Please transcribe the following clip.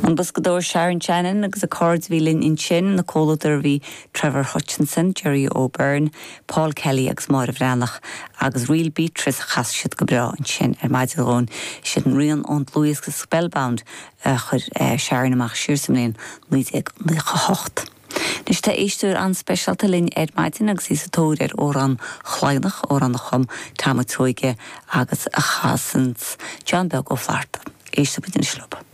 An buscador Sharon Shannon agus a Cordsvílin in sin na cóladar bhí Trevor Hutchinson, Jerry O'Byrne, Paul Kelly agus Máire Bhránach agus Real Beatrice chas siad go bra in sin maidil gón siad an rion an Louis go Spellbound chur Sharon amach siirsamlín nuid ag hocht. Nis tá éistúr an specialta linn maidin agus is atóir ó an chláinach ó an chum támatóige agus a chasans John Bell go flarta. Éistú bit in slúb.